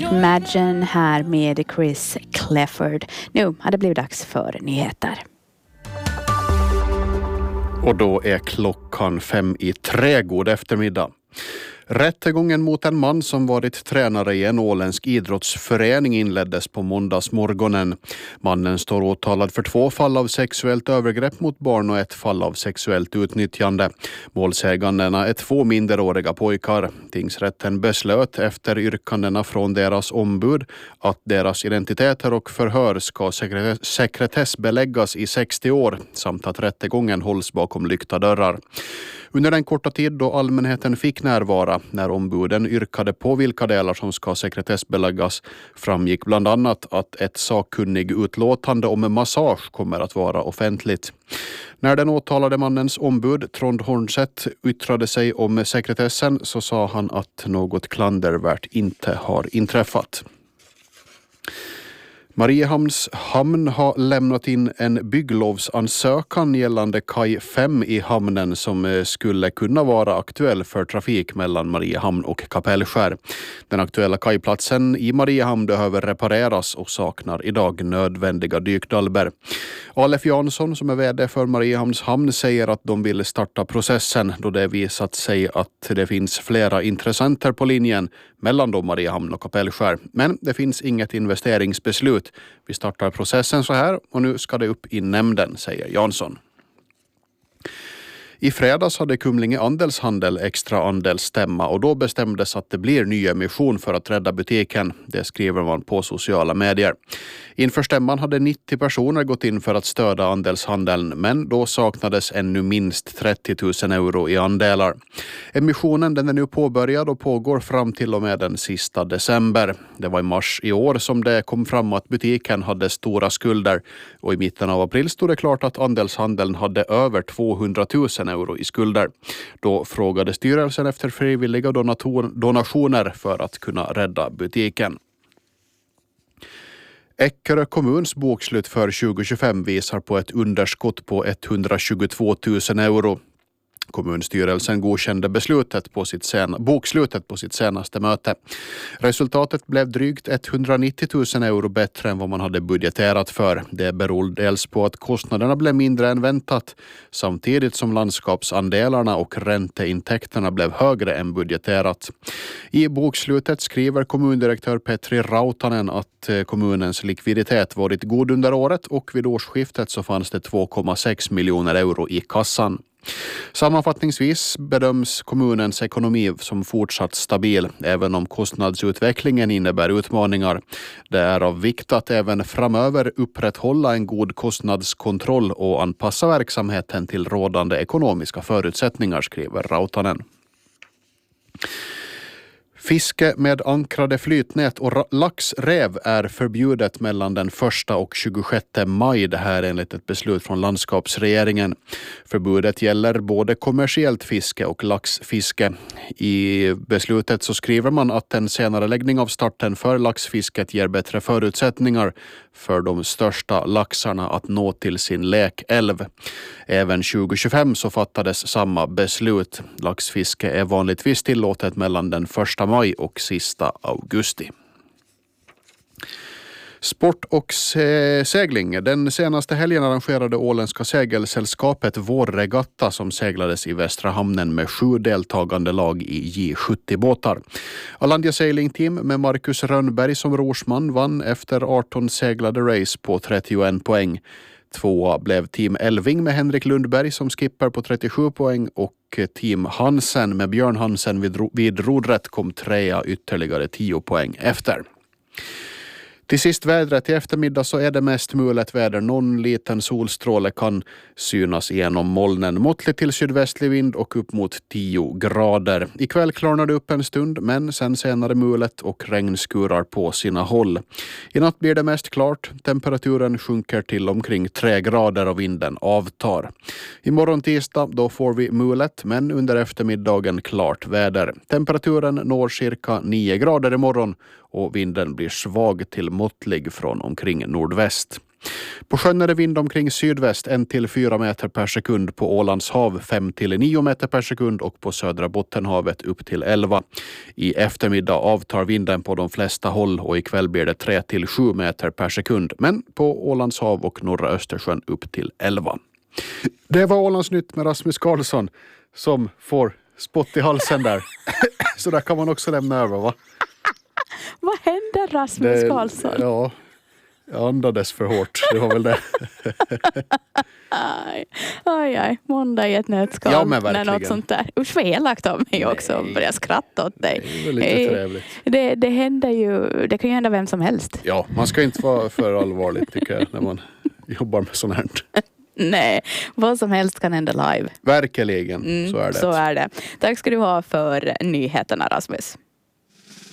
Imagine här med Chris Clefford. Nu har det blivit dags för nyheter. Och då är klockan 5:03. God eftermiddag. Rättegången mot en man som varit tränare i en åländsk idrottsförening inleddes på måndagsmorgonen. Mannen står åtalad för 2 fall av sexuellt övergrepp mot barn och 1 fall av sexuellt utnyttjande. Målsägandena är 2 minderåriga pojkar. Tingsrätten beslöt efter yrkandena från deras ombud att deras identiteter och förhör ska sekretessbeläggas i 60 år samt att rättegången hålls bakom lyckta dörrar. Under den korta tid då allmänheten fick närvara när ombuden yrkade på vilka delar som ska sekretessbeläggas framgick bland annat att ett sakkunnig utlåtande om massage kommer att vara offentligt. När den åtalade mannens ombud Trond Hornset yttrade sig om sekretessen så sa han att något klandervärt inte har inträffat. Mariehamns hamn har lämnat in en bygglovsansökan gällande kaj 5 i hamnen som skulle kunna vara aktuell för trafik mellan Mariehamn och Kapellskär. Den aktuella kajplatsen i Mariehamn behöver repareras och saknar idag nödvändiga dykdalber. Alef Jansson som är vd för Mariehamns hamn säger att de vill starta processen då det visat sig att det finns flera intressenter på linjen mellan då Mariehamn och Kapellskär. Men det finns inget investeringsbeslut. Vi startar processen så här och nu ska det upp i nämnden, säger Jansson. I fredags hade Kumlinge Andelshandel extra andelsstämma och då bestämdes att det blir ny emission för att rädda butiken. Det skriver man på sociala medier. Inför stämman hade 90 personer gått in för att stödja andelshandeln men då saknades ännu minst 30 000 euro i andelar. Emissionen den är nu påbörjad och pågår fram till och med den sista december. Det var i mars i år som det kom fram att butiken hade stora skulder och i mitten av april stod det klart att andelshandeln hade över 200 000 euro i skulder. Då frågade styrelsen efter frivilliga donationer för att kunna rädda butiken. Eckerö kommuns bokslut för 2025 visar på ett underskott på 122 000 euro. Kommunstyrelsen godkände bokslutet på sitt senaste möte. Resultatet blev drygt 190 000 euro bättre än vad man hade budgeterat för. Det beror dels på att kostnaderna blev mindre än väntat samtidigt som landskapsandelarna och ränteintäkterna blev högre än budgeterat. I bokslutet skriver kommundirektör Petri Rautanen att kommunens likviditet varit god under året och vid årsskiftet så fanns det 2,6 miljoner euro i kassan. Sammanfattningsvis bedöms kommunens ekonomi som fortsatt stabil, även om kostnadsutvecklingen innebär utmaningar. Det är av vikt att även framöver upprätthålla en god kostnadskontroll och anpassa verksamheten till rådande ekonomiska förutsättningar, skriver Rautanen. Fiske med ankrade flytnät och laxrev är förbjudet mellan den 1 och 26 maj. Det här enligt ett beslut från landskapsregeringen. Förbudet gäller både kommersiellt fiske och laxfiske. I beslutet så skriver man att en senare läggning av starten för laxfisket ger bättre förutsättningar för de största laxarna att nå till sin lekälv. Även 2025 så fattades samma beslut. Laxfiske är vanligtvis tillåtet mellan den 1 maj och sista augusti. Sport och segling. Den senaste helgen arrangerade åländska segelsällskapet Vårregatta som seglades i Västra hamnen med 7 deltagande lag i J70-båtar. Alandia Sailing Team med Marcus Rönnberg som rorsman vann efter 18 seglade race på 31 poäng. 2 blev Team Elving med Henrik Lundberg som skipper på 37 poäng och Team Hansen med Björn Hansen vid rodrätt kom 3 ytterligare 10 poäng efter. Till sist vädret. I eftermiddag så är det mest mulet väder. Någon liten solstråle kan synas genom molnen. Måttligt till sydvästlig vind och upp mot 10 grader. Ikväll klarnar det upp en stund men sen senare mulet och regn skurar på sina håll. I natt blir det mest klart. Temperaturen sjunker till omkring 3 grader och vinden avtar. Imorgon tisdag då får vi mulet men under eftermiddagen klart väder. Temperaturen når cirka 9 grader imorgon och vinden blir svag till måttlig från omkring nordväst. På sjön är det vind omkring sydväst 1-4 meter per sekund, på Ålands hav 5-9 meter per sekund och på södra Bottenhavet upp till 11. I eftermiddag avtar vinden på de flesta håll och ikväll blir det 3-7 meter per sekund, men på Ålands hav och norra Östersjön upp till 11. Det var Ålandsnytt med Rasmus Karlsson som får spott i halsen där. Så där kan man också lämna över, va? Vad händer, Rasmus Karlsson? Ja, jag andades för hårt. Det var väl det. Aj, måndag i ett nötskal. Ja, men verkligen. När något sånt där. Usch, vad elakt av mig också att börja skratta åt dig. Det är väl lite trevligt. Det händer ju, det kan ju hända vem som helst. Ja, man ska inte vara för allvarligt tycker jag när man jobbar med sånt här. Nej, vad som helst kan hända live. Verkligen, så är det. Så är det. Tack ska du ha för nyheterna, Rasmus.